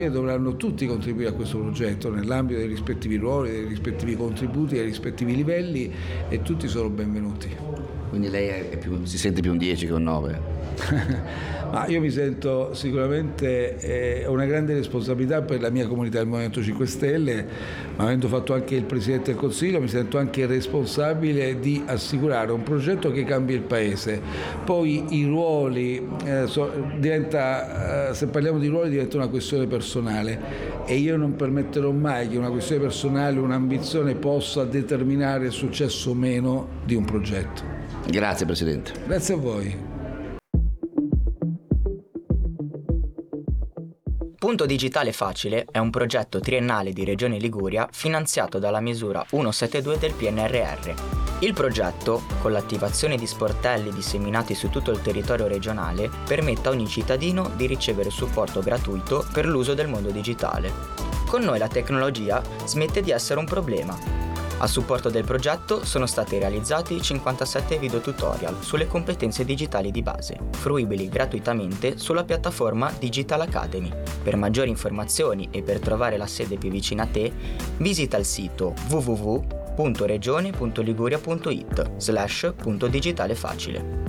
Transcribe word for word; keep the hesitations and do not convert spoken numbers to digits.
Dovranno tutti contribuire a questo progetto nell'ambito dei rispettivi ruoli, dei rispettivi contributi, dei rispettivi livelli, e tutti sono benvenuti. Quindi lei è più, si sente più un dieci che un nove? Ma io mi sento sicuramente eh, una grande responsabilità per la mia comunità del Movimento cinque Stelle, ma avendo fatto anche il Presidente del Consiglio mi sento anche responsabile di assicurare un progetto che cambi il Paese. Poi i ruoli, eh, so, diventa, eh, se parliamo di ruoli diventa una questione personale, e io non permetterò mai che una questione personale, un'ambizione possa determinare il successo o meno di un progetto. Grazie Presidente. Grazie a voi. Punto Digitale Facile è un progetto triennale di Regione Liguria finanziato dalla misura centosettantadue del P N R R. Il progetto, con l'attivazione di sportelli disseminati su tutto il territorio regionale, permette a ogni cittadino di ricevere supporto gratuito per l'uso del mondo digitale. Con noi la tecnologia smette di essere un problema. A supporto del progetto sono stati realizzati cinquantasette video tutorial sulle competenze digitali di base, fruibili gratuitamente sulla piattaforma Digital Academy. Per maggiori informazioni e per trovare la sede più vicina a te, visita il sito w w w punto regione punto liguria punto it slash punto digitale facile.